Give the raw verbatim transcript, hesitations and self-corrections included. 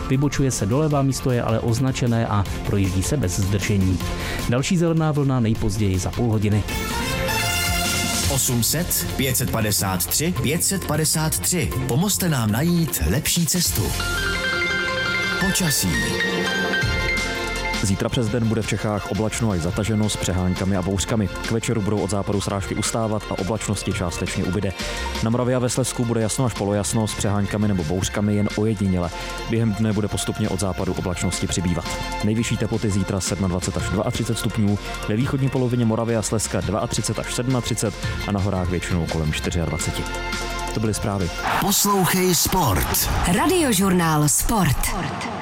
vybočuje se doleva, místo je ale označené a projíždí se bez zdržení. Další zelená vlna nejpozději za půl hodiny. osm set, pět set padesát tři, pět set padesát tři. Pomozte nám najít lepší cestu. Počasí. Zítra přes den bude v Čechách oblačno až zataženo s přeháňkami a bouřkami. K večeru budou od západu srážky ustávat a oblačnosti částečně ubyde. Na Moravě a ve Slezsku bude jasno až polojasno s přeháňkami nebo bouřkami jen ojediněle. Během dne bude postupně od západu oblačnosti přibývat. Nejvyšší teploty zítra dvacet sedm až třicet dva stupňů, ve východní polovině Moravy a Slezska třicet dva až třicet sedm a na horách většinou kolem dvacet čtyři. To byly zprávy. Poslouchej Sport. Radiožurnál Sport.